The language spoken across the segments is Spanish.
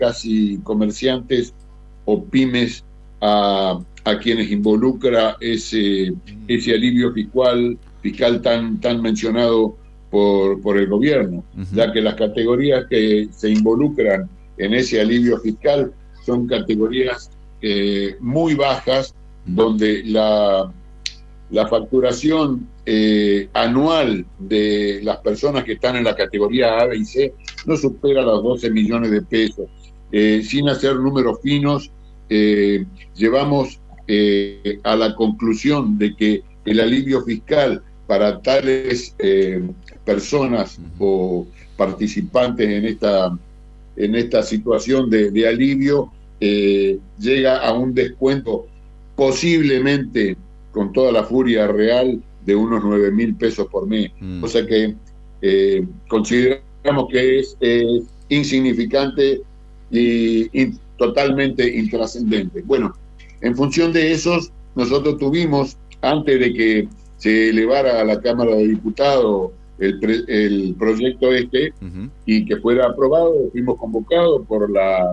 casi comerciantes o pymes a quienes involucra ese alivio fiscal tan mencionado por el gobierno, ya que las categorías que se involucran en ese alivio fiscal son categorías muy bajas, donde la facturación anual de las personas que están en la categoría A, B y C no supera los 12 millones de pesos. Sin hacer números finos, llevamos a la conclusión de que el alivio fiscal para tales personas o participantes en esta situación de alivio llega a un descuento posiblemente, con toda la furia real, de unos 9.000 pesos por mes. O sea que consideramos que es insignificante y totalmente intrascendente. Bueno, en función de esos, nosotros tuvimos, antes de que se elevara a la Cámara de Diputados el proyecto y que fuera aprobado, fuimos convocados por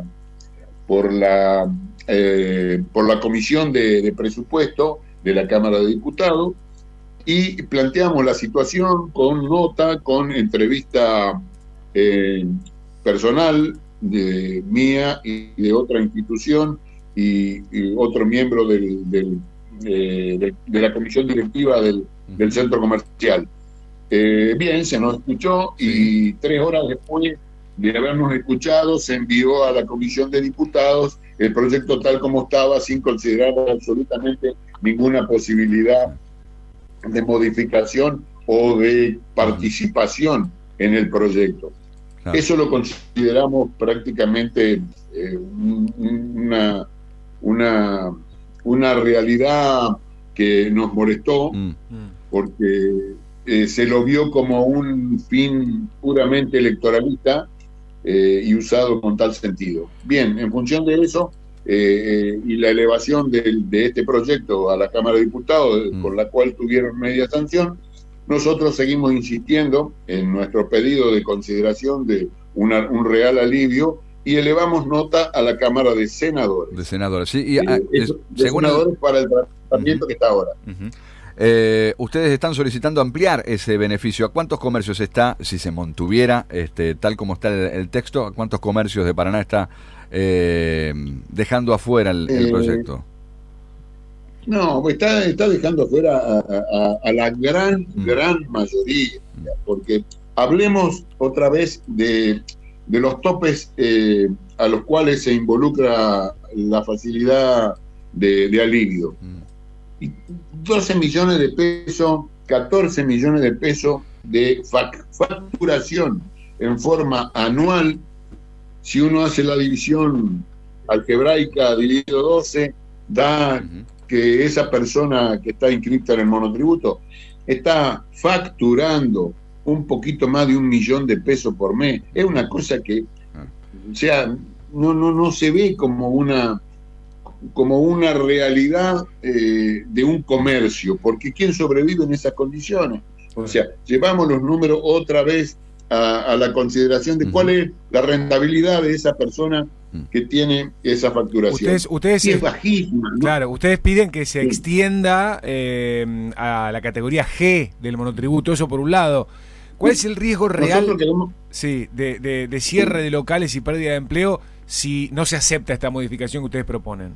la Comisión de Presupuesto de la Cámara de Diputados, y planteamos la situación con nota, con entrevista personal mía y de otra institución y otro miembro de la comisión directiva del centro comercial. Bien, se nos escuchó, y 3 horas después de habernos escuchado, se envió a la Comisión de Diputados el proyecto tal como estaba, sin considerar absolutamente ninguna posibilidad de modificación o de participación en el proyecto. Claro. Eso lo consideramos prácticamente una realidad que nos molestó, porque se lo vio como un fin puramente electoralista y usado con tal sentido. Bien, en función de eso y la elevación de este proyecto a la Cámara de Diputados, con la cual tuvieron media sanción, nosotros seguimos insistiendo en nuestro pedido de consideración de un real alivio, y elevamos nota a la Cámara de Senadores. De Senadores, sí. Senadores para el tratamiento que está ahora. Ustedes están solicitando ampliar ese beneficio. ¿A cuántos comercios está, si se mantuviera tal como está el texto, a cuántos comercios de Paraná está dejando afuera el proyecto? No, está dejando afuera a la gran mayoría, porque hablemos otra vez de los topes a los cuales se involucra la facilidad de alivio. 12 millones de pesos, 14 millones de pesos de facturación en forma anual. Si uno hace la división algebraica dividido 12, da que esa persona que está inscrita en el monotributo está facturando un poquito más de 1 millón de pesos por mes. Es una cosa que, o sea, no se ve como una realidad de un comercio, porque ¿quién sobrevive en esas condiciones? O sea, llevamos los números otra vez a la consideración de cuál es la rentabilidad de esa persona que tiene esa facturación. Ustedes es bajísima, ¿no? Claro, ustedes piden que se extienda a la categoría G del monotributo, eso por un lado. ¿Cuál es el riesgo real de cierre de locales y pérdida de empleo si no se acepta esta modificación que ustedes proponen?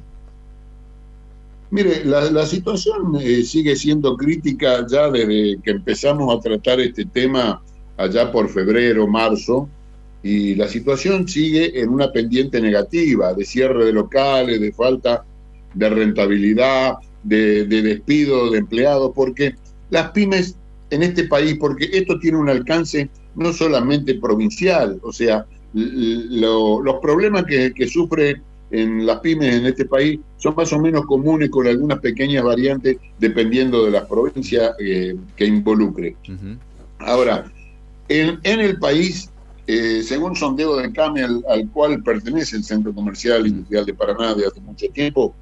Mire, la situación sigue siendo crítica ya desde que empezamos a tratar este tema allá por febrero, marzo, y la situación sigue en una pendiente negativa de cierre de locales, de falta de rentabilidad, de despido de empleados, porque las pymes en este país, porque esto tiene un alcance no solamente provincial, o sea, los problemas que sufre en las pymes en este país son más o menos comunes, con algunas pequeñas variantes dependiendo de las provincias que involucre. Ahora, en el país, según sondeo de CAME al cual pertenece el Centro Comercial Industrial de Paraná de hace mucho tiempo,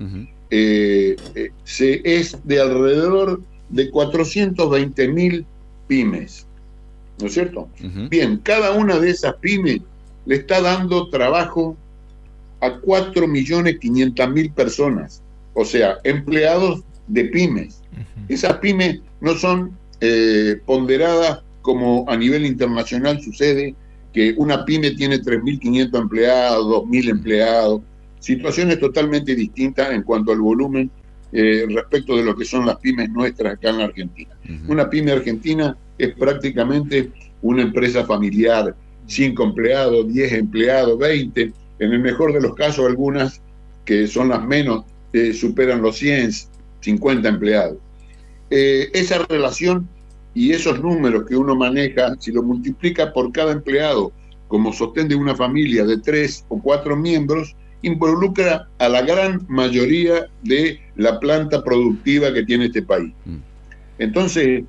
es de alrededor de 420.000 pymes, ¿no es cierto? Bien, cada una de esas pymes le está dando trabajo a 4.500.000 personas, o sea, empleados de pymes. Esas pymes no son ponderadas como a nivel internacional sucede, que una pyme tiene 3.500 empleados, 2.000 empleados, situaciones totalmente distintas en cuanto al volumen respecto de lo que son las pymes nuestras acá en la Argentina. Una pyme argentina es prácticamente una empresa familiar, 5 empleados, 10 empleados, 20, en el mejor de los casos algunas que son las menos, superan los 100, 50 empleados. Esa relación y esos números que uno maneja, si lo multiplica por cada empleado como sostén de una familia de 3 o 4 miembros, involucra a la gran mayoría de la planta productiva que tiene este país. Entonces,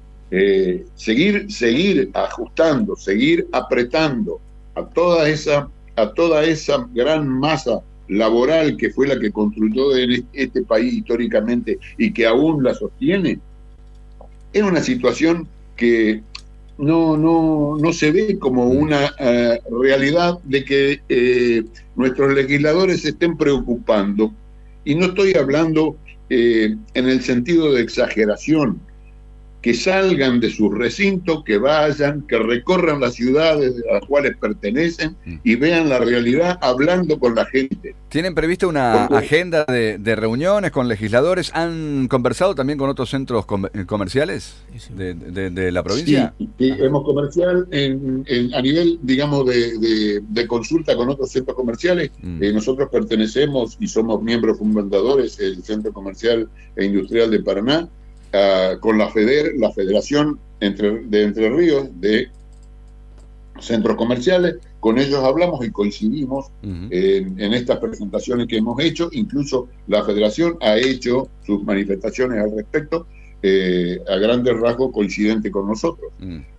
seguir ajustando, seguir apretando a toda esa gran masa laboral que fue la que construyó este país históricamente y que aún la sostiene, es una situación que no se ve como una realidad de que nuestros legisladores se estén preocupando. Y no estoy hablando en el sentido de exageración, que salgan de sus recintos, que vayan, que recorran las ciudades a las cuales pertenecen y vean la realidad hablando con la gente. ¿Tienen prevista una agenda de reuniones con legisladores? ¿Han conversado también con otros centros comerciales de la provincia? Sí, hemos comercial a nivel, digamos, de consulta con otros centros comerciales. Nosotros pertenecemos y somos miembros fundadores del Centro Comercial e Industrial de Paraná, con la Federación de Entre Ríos de Centros Comerciales. Con ellos hablamos y coincidimos en estas presentaciones que hemos hecho. Incluso la Federación ha hecho sus manifestaciones al respecto, a grandes rasgos coincidente con nosotros.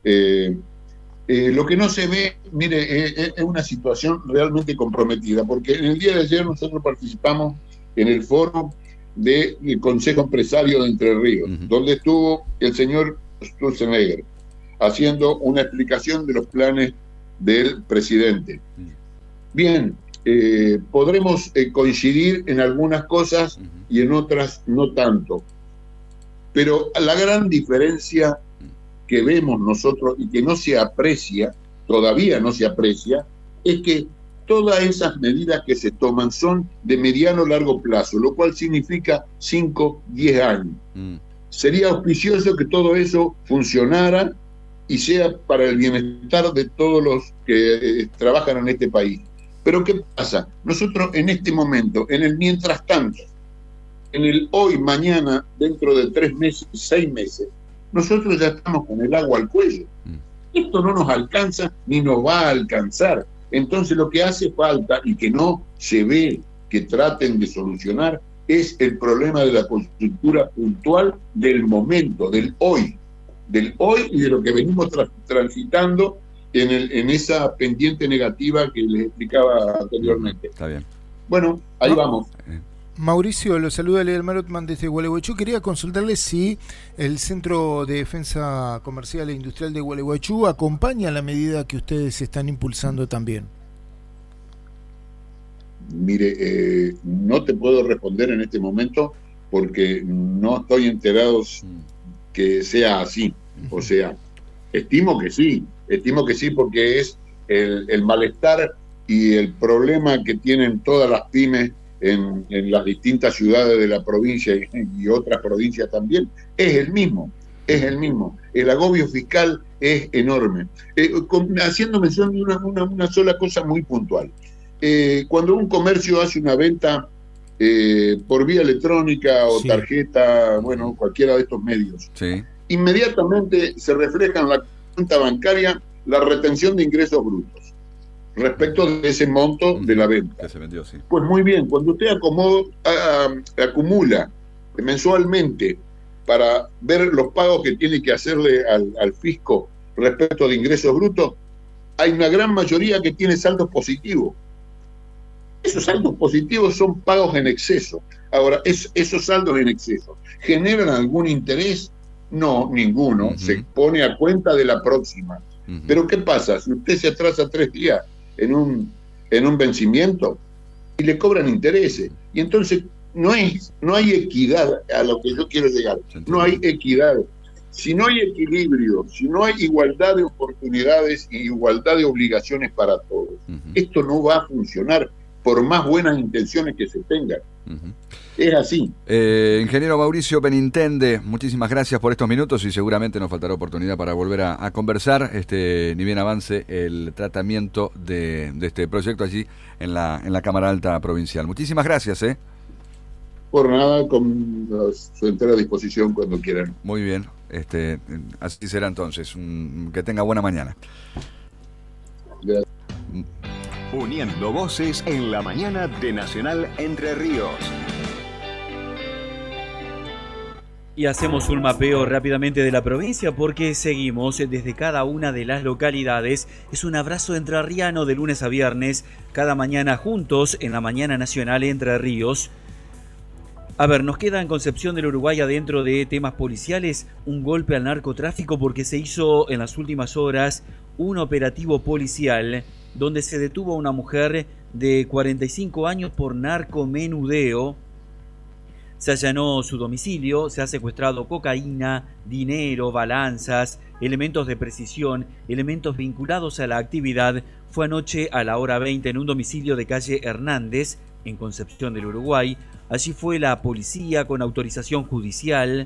Lo que no se ve, mire, es una situación realmente comprometida, porque en el día de ayer nosotros participamos en el foro del Consejo Empresario de Entre Ríos, donde estuvo el señor Sturzenegger haciendo una explicación de los planes del presidente. Bien, podremos coincidir en algunas cosas y en otras no tanto, pero la gran diferencia que vemos nosotros y que no se aprecia, todavía no se aprecia, es que todas esas medidas que se toman son de mediano o largo plazo, lo cual significa 5, 10 años. Sería auspicioso que todo eso funcionara y sea para el bienestar de todos los que trabajan en este país. Pero ¿qué pasa? Nosotros en este momento, en el mientras tanto, en el hoy, mañana, dentro de 3 meses, 6 meses, nosotros ya estamos con el agua al cuello. Esto no nos alcanza ni nos va a alcanzar. Entonces lo que hace falta y que no se ve que traten de solucionar es el problema de la coyuntura puntual del momento, del hoy y de lo que venimos transitando en esa pendiente negativa que les explicaba anteriormente. Está bien. Bueno, ahí vamos. Mauricio, lo saluda Leder Marotman desde Gualeguaychú. Quería consultarle si el Centro de Defensa Comercial e Industrial de Gualeguaychú acompaña la medida que ustedes están impulsando también. Mire, no te puedo responder en este momento porque no estoy enterado que sea así. O sea, estimo que sí porque es el malestar y el problema que tienen todas las pymes en las distintas ciudades de la provincia y otras provincias también, es el mismo. El agobio fiscal es enorme. Haciendo mención de una sola cosa muy puntual. Cuando un comercio hace una venta por vía electrónica o tarjeta, bueno, cualquiera de estos medios, inmediatamente se refleja en la cuenta bancaria la retención de ingresos brutos respecto de ese monto de la venta. Que se vendió, Pues muy bien, cuando usted acumula mensualmente para ver los pagos que tiene que hacerle al fisco respecto de ingresos brutos, hay una gran mayoría que tiene saldos positivos. Esos saldos positivos son pagos en exceso. Ahora, esos saldos en exceso, ¿generan algún interés? No, ninguno. Se pone a cuenta de la próxima. Pero ¿qué pasa? Si usted se atrasa 3 días en un vencimiento, y le cobran intereses. Y entonces no hay equidad a lo que yo quiero llegar. No hay equidad. Si no hay equilibrio, si no hay igualdad de oportunidades y igualdad de obligaciones para todos, esto no va a funcionar por más buenas intenciones que se tengan. Es así. Ingeniero Mauricio Benintende, muchísimas gracias por estos minutos y seguramente nos faltará oportunidad para volver a conversar, ni bien avance el tratamiento de este proyecto allí en la Cámara Alta Provincial. Muchísimas gracias. Por nada, con su entera disposición cuando quieran. Muy bien, así será entonces. Que tenga buena mañana. Gracias. Uniendo voces en la mañana de Nacional Entre Ríos. Y hacemos un mapeo rápidamente de la provincia porque seguimos desde cada una de las localidades. Es un abrazo entrerriano de lunes a viernes, cada mañana juntos en la mañana nacional Entre Ríos. A ver, nos queda en Concepción del Uruguay, adentro de temas policiales, un golpe al narcotráfico porque se hizo en las últimas horas un operativo policial donde se detuvo a una mujer de 45 años por narcomenudeo. Se allanó su domicilio, se ha secuestrado cocaína, dinero, balanzas, elementos de precisión, elementos vinculados a la actividad. Fue anoche a la hora 20 en un domicilio de calle Hernández, en Concepción del Uruguay. Allí fue la policía con autorización judicial.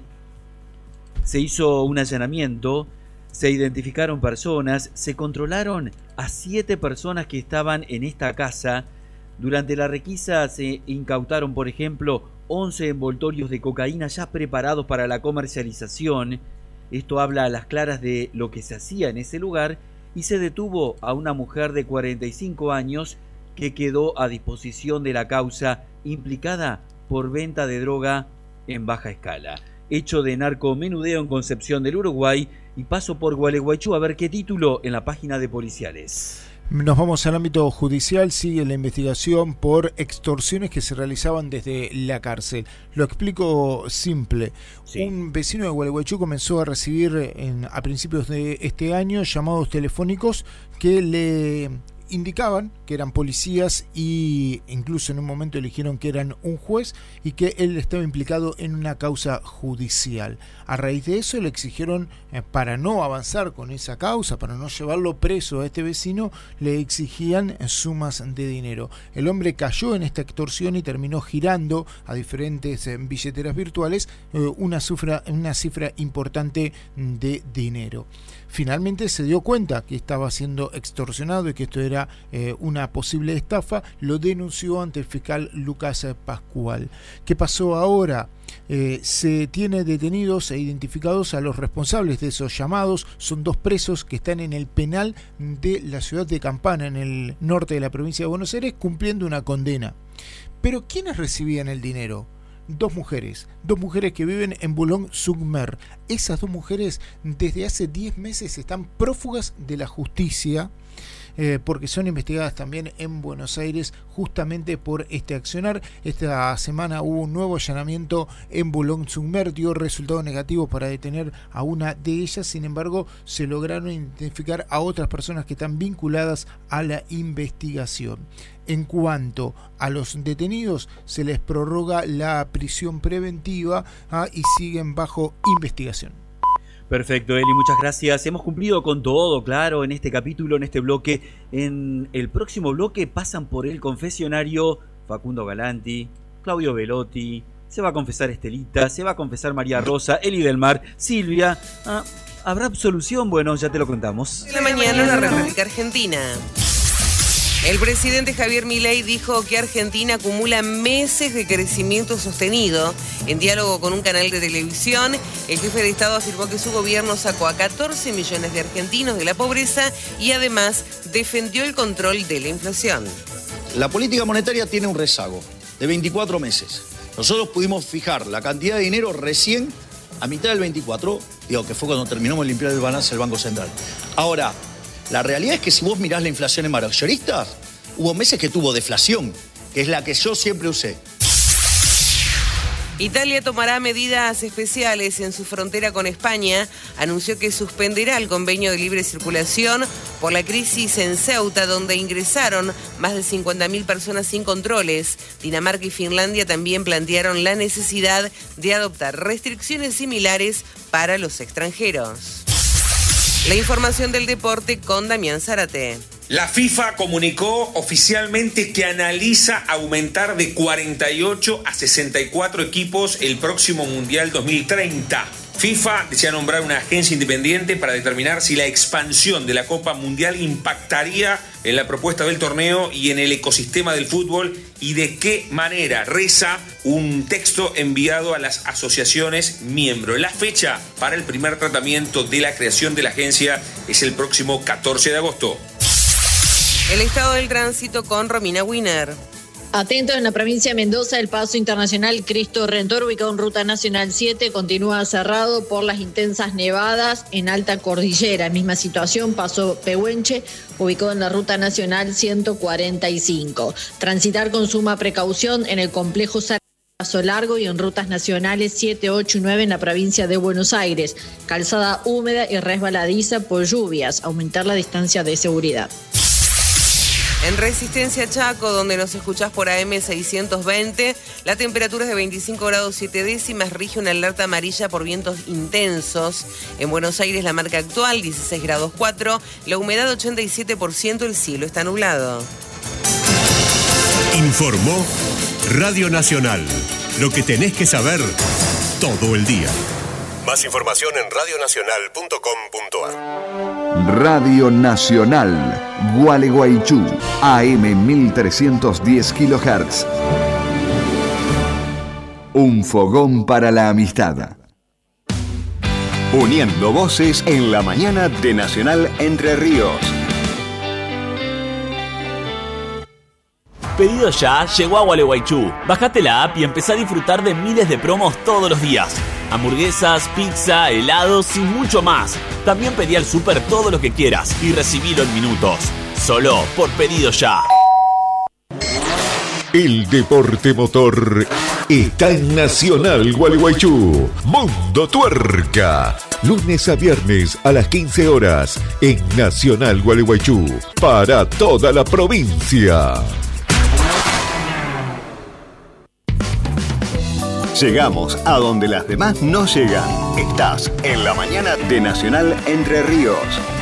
Se hizo un allanamiento, se identificaron personas, se controlaron a 7 personas que estaban en esta casa. Durante la requisa se incautaron, por ejemplo, 11 envoltorios de cocaína ya preparados para la comercialización. Esto habla a las claras de lo que se hacía en ese lugar, y se detuvo a una mujer de 45 años que quedó a disposición de la causa, implicada por venta de droga en baja escala. Hecho de narcomenudeo en Concepción del Uruguay, y paso por Gualeguaychú a ver qué título en la página de policiales. Nos vamos al ámbito judicial. Sigue la investigación por extorsiones que se realizaban desde la cárcel. Lo explico simple. Sí. Un vecino de Gualeguaychú comenzó a recibir a principios de este año llamados telefónicos que le indicaban que eran policías, y incluso en un momento eligieron que eran un juez y que él estaba implicado en una causa judicial. A raíz de eso le exigieron, para no avanzar con esa causa, para no llevarlo preso a este vecino, le exigían sumas de dinero. El hombre cayó en esta extorsión y terminó girando a diferentes billeteras virtuales una cifra importante de dinero. Finalmente se dio cuenta que estaba siendo extorsionado y que esto era una posible estafa. Lo denunció ante el fiscal Lucas Pascual. ¿Qué pasó ahora? Se tiene detenidos e identificados a los responsables de esos llamados. Son 2 presos que están en el penal de la ciudad de Campana, en el norte de la provincia de Buenos Aires, cumpliendo una condena. Pero ¿quiénes recibían el dinero? 2 mujeres que viven en Boulogne-sur-Mer. Esas 2 mujeres desde hace 10 meses están prófugas de la justicia, porque son investigadas también en Buenos Aires justamente por este accionar. Esta semana hubo un nuevo allanamiento en Boulogne-sur-Mer, dio resultado negativo para detener a una de ellas. Sin embargo, se lograron identificar a otras personas que están vinculadas a la investigación. En cuanto a los detenidos, se les prorroga la prisión preventiva y siguen bajo investigación. Perfecto, Eli, muchas gracias. Hemos cumplido con todo, claro, en este capítulo, en este bloque. En el próximo bloque pasan por el confesionario Facundo Galanti, Claudio Velotti, se va a confesar Estelita, se va a confesar María Rosa, Eli del Mar, Silvia. ¿Habrá absolución? Bueno, ya te lo contamos. En la mañana en la República Argentina. El presidente Javier Milei dijo que Argentina acumula meses de crecimiento sostenido. En diálogo con un canal de televisión, el jefe de Estado afirmó que su gobierno sacó a 14 millones de argentinos de la pobreza y además defendió el control de la inflación. La política monetaria tiene un rezago de 24 meses. Nosotros pudimos fijar la cantidad de dinero recién a mitad del 24, que fue cuando terminamos de limpiar el balance del Banco Central. Ahora, la realidad es que si vos mirás la inflación en mayoristas, hubo meses que tuvo deflación, que es la que yo siempre usé. Italia tomará medidas especiales en su frontera con España. Anunció que suspenderá el convenio de libre circulación por la crisis en Ceuta, donde ingresaron más de 50.000 personas sin controles. Dinamarca y Finlandia también plantearon la necesidad de adoptar restricciones similares para los extranjeros. La información del deporte con Damián Zárate. La FIFA comunicó oficialmente que analiza aumentar de 48 a 64 equipos el próximo Mundial 2030. FIFA desea nombrar una agencia independiente para determinar si la expansión de la Copa Mundial impactaría en la propuesta del torneo y en el ecosistema del fútbol y de qué manera, reza un texto enviado a las asociaciones miembros. La fecha para el primer tratamiento de la creación de la agencia es el próximo 14 de agosto. El estado del tránsito con Romina Wiener. Atentos, en la provincia de Mendoza, el paso internacional Cristo Redentor, ubicado en Ruta Nacional 7, continúa cerrado por las intensas nevadas en alta cordillera. Misma situación, paso Pehuenche, ubicado en la Ruta Nacional 145. Transitar con suma precaución en el complejo Paso Largo y en rutas nacionales 7, 8 y 9 en la provincia de Buenos Aires. Calzada húmeda y resbaladiza por lluvias. Aumentar la distancia de seguridad. En Resistencia Chaco, donde nos escuchás por AM 620, la temperatura es de 25 grados 7 décimas, rige una alerta amarilla por vientos intensos. En Buenos Aires la marca actual, 16 grados 4, la humedad 87%, el cielo está nublado. Informó Radio Nacional, lo que tenés que saber todo el día. Más información en radionacional.com.ar. Radio Nacional, Gualeguaychú, AM 1310 kHz. Un fogón para la amistad. Uniendo voces en la mañana de Nacional Entre Ríos. Pedido Ya llegó a Gualeguaychú. Bajate la app y empezá a disfrutar de miles de promos todos los días. Hamburguesas, pizza, helados y mucho más. También pedí al súper todo lo que quieras y recibilo en minutos. Solo por Pedido Ya. El deporte motor está en Nacional Gualeguaychú. Mundo Tuerca. Lunes a viernes a las 15 horas en Nacional Gualeguaychú. Para toda la provincia. Llegamos a donde las demás no llegan. Estás en la mañana de Nacional Entre Ríos.